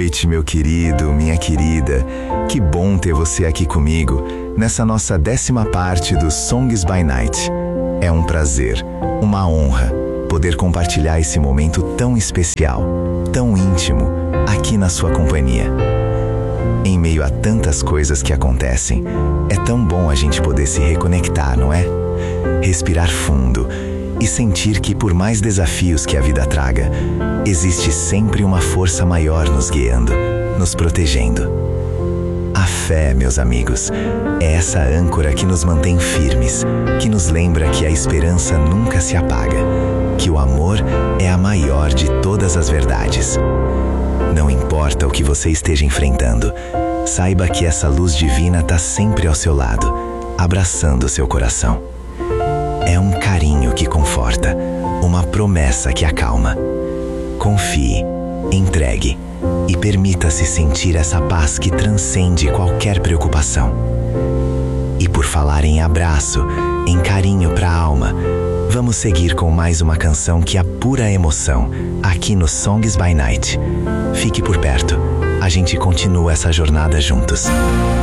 noite, meu querido, minha querida. Que bom ter você aqui comigo nessa nossa 10ª parte do Songs by Night. É um prazer, uma honra poder compartilhar esse momento tão especial, tão íntimo, aqui na sua companhia. Em meio a tantas coisas que acontecem, é tão bom a gente poder se reconectar, não é? Respirar fundo e sentir que, por mais desafios que a vida traga, existe sempre uma força maior nos guiando, nos protegendo. A fé, meus amigos, é essa âncora que nos mantém firmes, que nos lembra que a esperança nunca se apaga, que o amor é a maior de todas as verdades. Não importa o que você esteja enfrentando, saiba que essa luz divina está sempre ao seu lado, abraçando seu coração. É um carinho que conforta, uma promessa que acalma. Confie, entregue e permita-se sentir essa paz que transcende qualquer preocupação. E por falar em abraço, em carinho para a alma, vamos seguir com mais uma canção que apura a emoção, aqui no Songs by Night. Fique por perto, a gente continua essa jornada juntos.